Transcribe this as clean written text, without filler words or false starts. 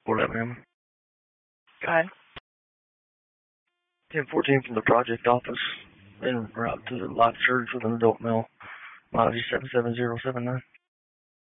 Fort Alabama. Go ahead. 1014 from the project office, en route to the live surge with an adult male, mileage 77079.